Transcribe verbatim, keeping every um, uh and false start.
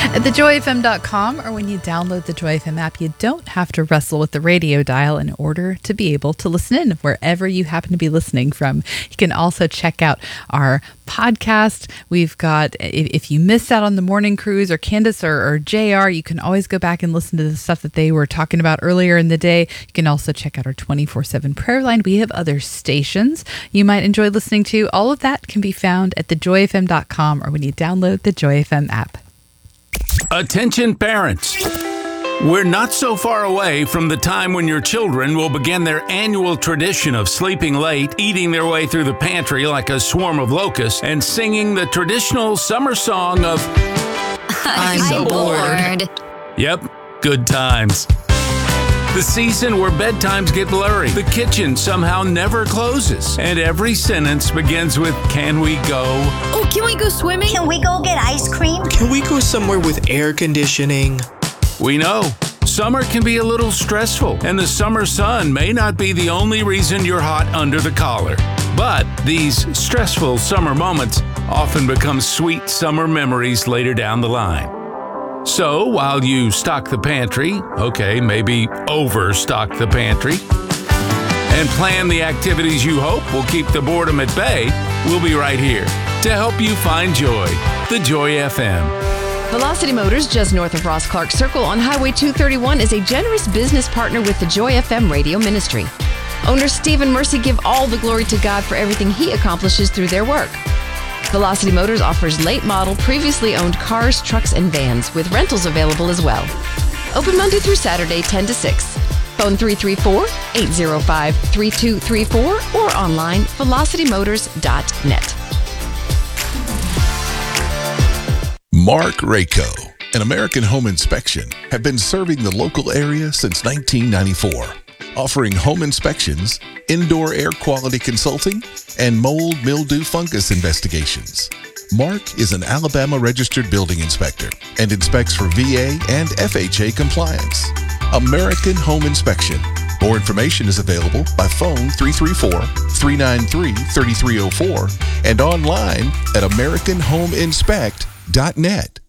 At the joy f m dot com, or when you download the Joy F M app, you don't have to wrestle with the radio dial in order to be able to listen in wherever you happen to be listening from. You can also check out our podcast. We've got, if you missed out on the morning cruise or Candace or, or J R, you can always go back and listen to the stuff that they were talking about earlier in the day. You can also check out our twenty-four seven prayer line. We have other stations you might enjoy listening to. All of that can be found at the joy f m dot com or when you download the Joy F M app. Attention parents. We're not so far away from the time when your children will begin their annual tradition of sleeping late, eating their way through the pantry like a swarm of locusts, and singing the traditional summer song of I'm, I'm so bored. bored. Yep, good times. The season where bedtimes get blurry, the kitchen somehow never closes, and every sentence begins with, can we go? Oh, can we go swimming? Can we go get ice cream? Can we go somewhere with air conditioning? We know. Summer can be a little stressful, and the summer sun may not be the only reason you're hot under the collar. But these stressful summer moments often become sweet summer memories later down the line. So, while you stock the pantry, okay, maybe overstock the pantry, and plan the activities you hope will keep the boredom at bay, we'll be right here to help you find joy. The Joy F M. Velocity Motors, just north of Ross Clark Circle on Highway two thirty-one, is a generous business partner with the Joy F M radio ministry. Owner Steve and Mercy give all the glory to God for everything He accomplishes through their work. Velocity Motors offers late model, previously owned cars, trucks, and vans, with rentals available as well. Open Monday through Saturday, ten to six. Phone three three four, eight zero five, three two three four or online, velocity motors dot net. Mark Rayco and American Home Inspection have been serving the local area since nineteen ninety-four, offering home inspections, indoor air quality consulting, and mold, mildew, fungus investigations. Mark is an Alabama registered building inspector and inspects for V A and F H A compliance. American Home Inspection. More information is available by phone three three four, three nine three, three three zero four and online at american home inspect dot net.